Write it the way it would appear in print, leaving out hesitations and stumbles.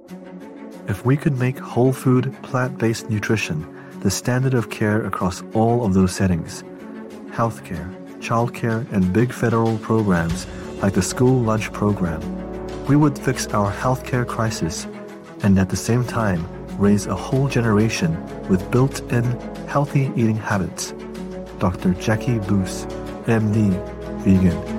If we could make whole food, plant-based nutrition the standard of care across all of those settings, healthcare, childcare, and big federal programs like the school lunch program, we would fix our healthcare crisis and at the same time raise a whole generation with built-in healthy eating habits. Dr. Jackie Boos, MD, vegan.